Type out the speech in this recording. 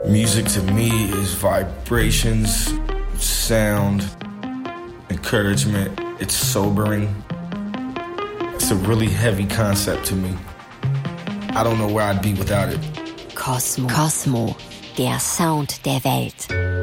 Music to me is vibrations, sound, encouragement. It's sobering. It's a really heavy concept to me. I don't know where I'd be without it. Cosmo, der Sound der Welt.